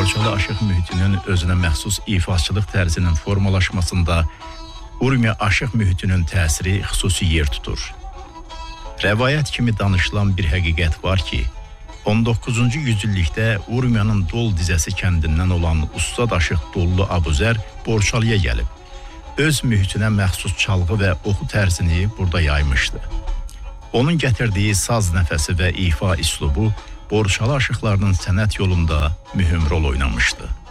Borçalı aşıq mühitinin özünə məxsus ifaçılıq tərzinin formalaşmasında Urmiya aşıq mühitinin təsiri xüsusi yer tutur. Rəvayət kimi danışılan bir həqiqət var ki, 19-cu yüzillikdə Urmiyanın Dol dizəsi kəndindən olan ustad aşıq Dollu Abuzər Borçalıya gəlib, öz mühitinə məxsus çalğı və oxu tərzini burada yaymışdı. Onun gətirdiyi saz nəfəsi və ifa üslubu Borçalı aşıqlarının sənət yolunda mühüm rol oynamışdı.